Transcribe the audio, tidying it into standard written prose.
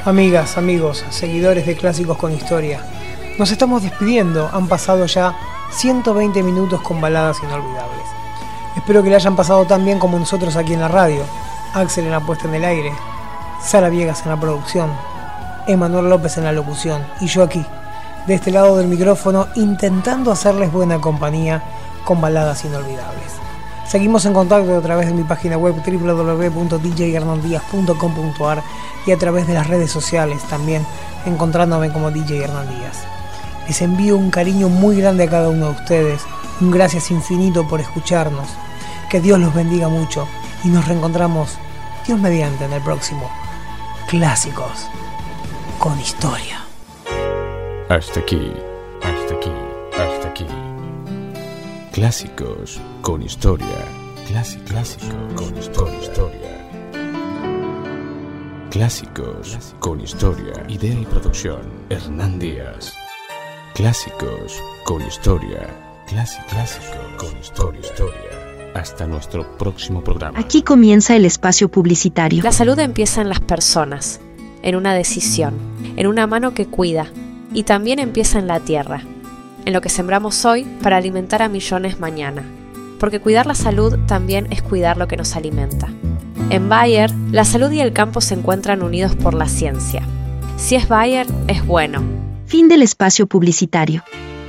Amigas, amigos, seguidores de Clásicos con Historia, nos estamos despidiendo. Han pasado ya 120 minutos con baladas inolvidables. Espero que le hayan pasado tan bien como nosotros aquí en la radio. Axel en la puesta en el aire, Sara Viegas en la producción, Emanuel López en la locución y yo aquí, de este lado del micrófono, intentando hacerles buena compañía con baladas inolvidables. Seguimos en contacto a través de mi página web www.djhernandíaz.com.ar y a través de las redes sociales también, encontrándome como DJ Hernán Díaz. Les envío un cariño muy grande a cada uno de ustedes, un gracias infinito por escucharnos. Que Dios los bendiga mucho y nos reencontramos, Dios mediante, en el próximo Clásicos con Historia. Hasta aquí. Clásicos con Historia. Clásicos con Historia. Clásicos con Historia. Idea y producción, Hernán Díaz. Clásicos con Historia. Clásico con Historia. Hasta nuestro próximo programa. Aquí comienza el espacio publicitario. La salud empieza en las personas, en una decisión, en una mano que cuida, y también empieza en la tierra, en lo que sembramos hoy para alimentar a millones mañana. Porque cuidar la salud también es cuidar lo que nos alimenta. En Bayer, la salud y el campo se encuentran unidos por la ciencia. Si es Bayer, es bueno. Fin del espacio publicitario.